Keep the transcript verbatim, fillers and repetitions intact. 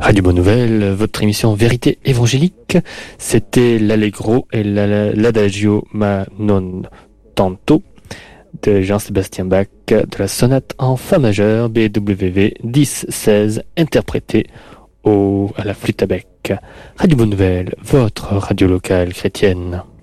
Radio Bonne Nouvelle, votre émission Vérité évangélique, c'était l'Allegro et l'Adagio ma non tanto de Jean-Sébastien Bach de la sonate en fa majeur B W V dix seize interprétée au, à la flûte à bec. Radio Bonne Nouvelle, votre radio locale chrétienne.